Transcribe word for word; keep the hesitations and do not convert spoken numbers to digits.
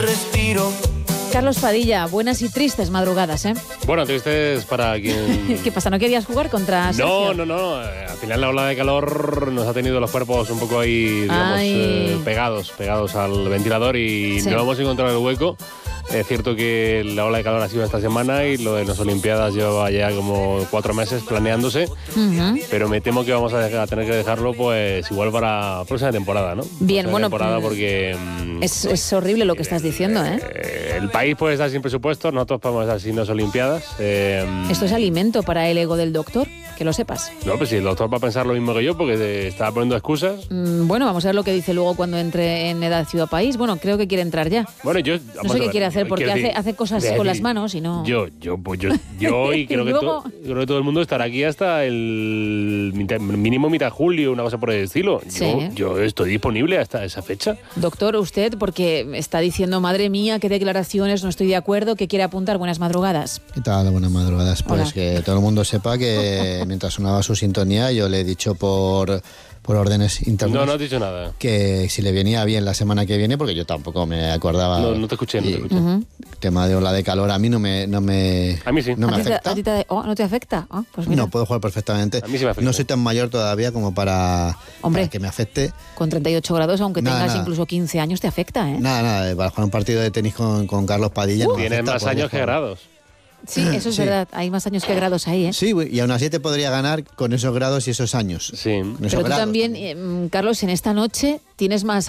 respiro. Carlos Padilla, buenas y tristes madrugadas, ¿eh? Bueno, tristes para quien... ¿Qué pasa? ¿No querías jugar contra Sergio? No, no, no. Al final la ola de calor nos ha tenido los cuerpos un poco ahí, digamos, eh, pegados, pegados al ventilador y sí. no hemos encontrado el hueco. Es cierto que la ola de calor ha sido esta semana y lo de las Olimpiadas lleva ya como cuatro meses planeándose, uh-huh. pero me temo que vamos a, dejar, a tener que dejarlo pues igual para la próxima temporada, ¿no? Bien, próxima bueno, temporada porque es, es horrible lo que estás diciendo, ¿eh? eh el país puede estar sin presupuesto, nosotros podemos estar sin las Olimpiadas. Eh, Esto es alimento para el ego del doctor, que lo sepas. No, pues si el doctor va a pensar lo mismo que yo, porque estaba poniendo excusas. Mm, bueno, vamos a ver lo que dice luego cuando entre en Edad Ciudad País. Bueno, creo que quiere entrar ya. Bueno, yo... No sé qué quiere hacer, porque hace, hace cosas de, con las manos y no... Yo, yo, pues yo, yo y creo, que to, creo que todo el mundo estará aquí hasta el mitad, mínimo mitad de julio, una cosa por el estilo. Sí. Yo, yo estoy disponible hasta esa fecha. Doctor, usted, porque está diciendo, madre mía, qué declaraciones, no estoy de acuerdo, ¿qué quiere apuntar? Buenas madrugadas. ¿Qué tal? Buenas madrugadas. Pues Hola. Que todo el mundo sepa que mientras sonaba su sintonía yo le he dicho por... por órdenes internas. No, no has dicho nada. Que si le venía bien la semana que viene, porque yo tampoco me acordaba. No, no te escuché, no te escuché. Uh-huh. El tema de ola de calor a mí no me... No me a mí sí. No me ¿A ti te, afecta. a ti te, oh, ¿No te afecta? Oh, pues mira. No, puedo jugar perfectamente. A mí sí me afecta. No soy tan mayor todavía como para, Hombre, para que me afecte. Con treinta y ocho grados, aunque nada, tengas nada. incluso quince años, te afecta, ¿eh? Nada, nada. Para jugar un partido de tenis con, con Carlos Padilla... Uh, no me Tienes afecta, más años que jugar. grados. Sí, eso es sí. verdad. Hay más años que grados ahí, ¿eh? Sí, y aún así te podría ganar con esos grados y esos años. Sí. Con esos Pero tú grados también, eh, Carlos, en esta noche tienes más